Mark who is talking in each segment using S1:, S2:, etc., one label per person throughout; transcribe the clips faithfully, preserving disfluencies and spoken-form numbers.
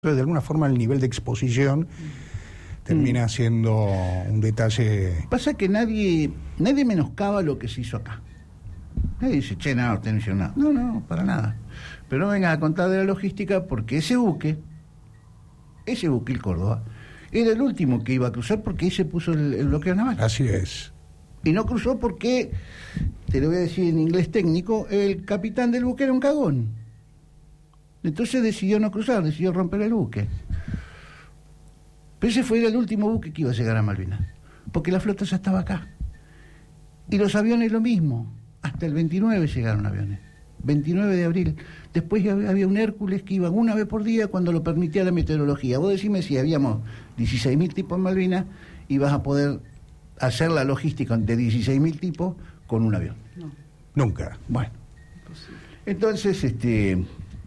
S1: de alguna forma el nivel de exposición termina siendo un detalle.
S2: Pasa que nadie nadie menoscaba lo que se hizo acá. Nadie dice, che, nada, usted no hizo nada. No, no, para nada. Pero no vengan a contar de la logística, porque ese buque, ese buque, el Córdoba, era el último que iba a cruzar porque ahí se puso el, el bloqueo naval.
S1: Así es.
S2: Y no cruzó porque, te lo voy a decir en inglés técnico, el capitán del buque era un cagón. Entonces decidió no cruzar, decidió romper el buque. Pero ese fue el último buque que iba a llegar a Malvinas, porque la flota ya estaba acá. Y los aviones lo mismo, hasta el veintinueve llegaron aviones, veintinueve de abril. Después había un Hércules que iba una vez por día cuando lo permitía la meteorología. Vos decime si habíamos dieciséis mil tipos en Malvinas, ibas a poder hacer la logística de dieciséis mil tipos con un avión.
S1: No. Nunca.
S2: Bueno. Imposible. Entonces, este...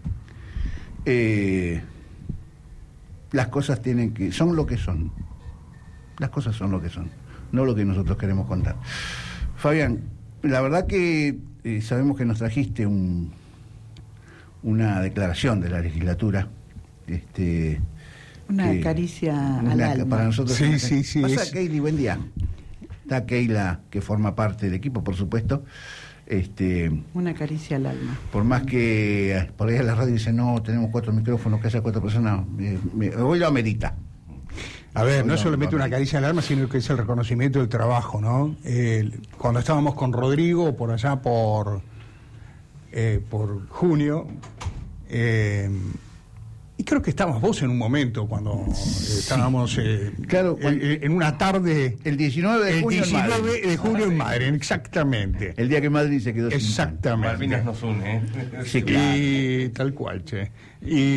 S2: Eh, las cosas tienen que son lo que son. Las cosas son lo que son, no lo que nosotros queremos contar. Fabián, la verdad que eh, sabemos que nos trajiste un, una declaración de la legislatura, este,
S3: una
S2: que,
S3: caricia al
S2: una,
S3: alma.
S2: para nosotros.
S1: Sí, sí, sí.
S2: Pasa,
S1: es...
S2: Keili, buen día. Está Keila, que forma parte del equipo, por supuesto. Este,
S3: una caricia al alma.
S2: Por más que por ahí en la radio dicen, no, tenemos cuatro micrófonos, que haya cuatro personas, me, me, hoy lo amerita.
S1: A ver,
S2: hoy
S1: no
S2: lo,
S1: es solamente una caricia al alma, sino que es el reconocimiento del trabajo, ¿no? Eh, cuando estábamos con Rodrigo, por allá por, eh, por junio, eh, y creo que estabas vos en un momento cuando sí. estábamos eh,
S2: claro,
S1: en, en una tarde
S2: el diecinueve de junio
S1: el diecinueve de junio en Madrid, exactamente
S2: el día que Madrid se quedó
S1: exactamente
S4: sin Malvinas nos une, ¿eh?
S2: Sí, claro.
S1: Y tal cual, che. Y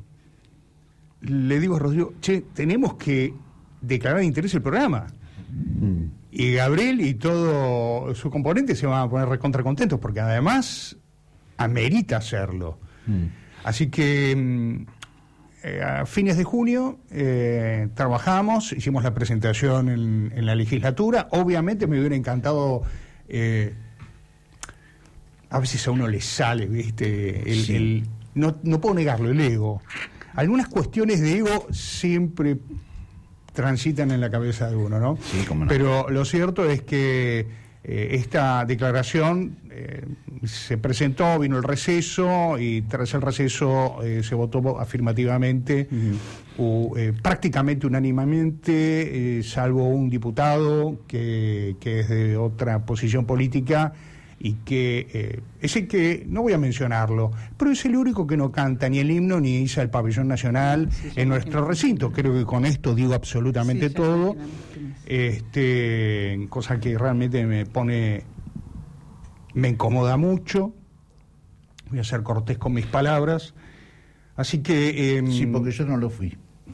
S1: le digo a Rodrigo, che, tenemos que declarar de interés el programa. Mm. Y Gabriel y todo su componente se van a poner recontra contentos porque además amerita hacerlo. Mm. Así que Eh, a fines de junio eh, trabajamos, hicimos la presentación en, en la legislatura. Obviamente me hubiera encantado, eh, a veces a uno le sale, ¿viste? El, sí. el, no, no puedo negarlo, el ego. Algunas cuestiones de ego siempre transitan en la cabeza de uno, ¿no?
S2: Sí, cómo no.
S1: Pero lo cierto es que eh, esta declaración eh, se presentó, vino el receso y tras el receso eh, se votó afirmativamente, uh-huh. o, eh, prácticamente unánimemente, eh, salvo un diputado que, que es de otra posición política y que eh, es el que, no voy a mencionarlo, pero es el único que no canta ni el himno ni iza el pabellón nacional sí, en nuestro recinto. Creo que con esto digo absolutamente sí, todo, este, cosa que realmente me pone, me incomoda mucho. Voy a ser cortés con mis palabras. Así que... Eh,
S2: sí, porque yo no lo fui.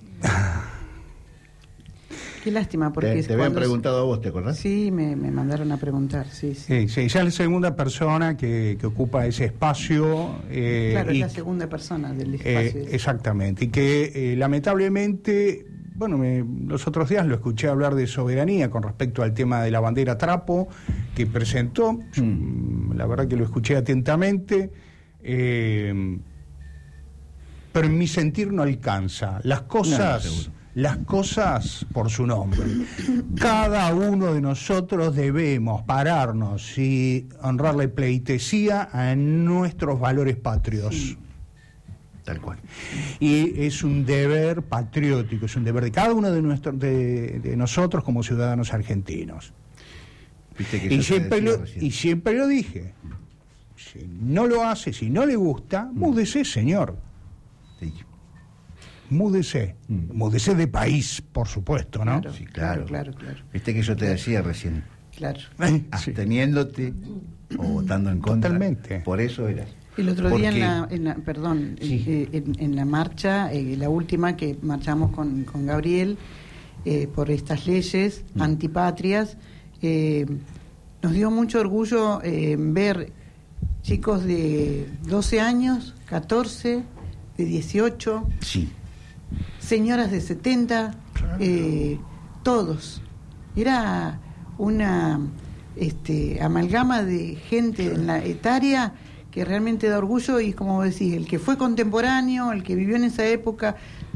S3: Qué lástima, porque...
S2: Te, te habían preguntado a vos, ¿te acordás?
S3: Sí, me, me mandaron a preguntar, sí, sí.
S1: Sí, sí, ya es la segunda persona que, que ocupa ese espacio. Eh,
S3: claro,
S1: y,
S3: es la segunda persona del espacio.
S1: Eh, exactamente, y que eh, lamentablemente, bueno, me, los otros días lo escuché hablar de soberanía con respecto al tema de la bandera trapo que presentó, mm. la verdad que lo escuché atentamente, eh, pero en mi sentir no alcanza. Las cosas... No, Las cosas por su nombre. Cada uno de nosotros debemos pararnos y honrarle pleitesía a nuestros valores patrios. Sí.
S2: Tal cual.
S1: Y es un deber patriótico, es un deber de cada uno de, nuestro, de, de nosotros como ciudadanos argentinos.
S2: ¿Viste que
S1: y, siempre lo, y siempre lo dije. Si no lo hace, si no le gusta, mm. múdese, señor. Sí. Múdese, mm. múdese de país, por supuesto, ¿no?
S3: Claro,
S2: sí, claro.
S3: claro, claro, claro.
S2: Viste que yo te decía recién.
S3: Claro.
S2: Absteniéndote o votando en contra.
S1: Totalmente.
S2: Por eso eras.
S3: El otro Porque... día en la, en la perdón,
S2: sí.
S3: eh, en, en la marcha, eh, la última que marchamos con, con Gabriel eh, por estas leyes mm. antipatrias, eh, nos dio mucho orgullo eh, ver chicos de doce años, catorce, de dieciocho.
S2: Sí.
S3: Señoras de setenta, eh, todos. Era una este, amalgama de gente en la etaria que realmente da orgullo y como vos decís, el que fue contemporáneo, el que vivió en esa época,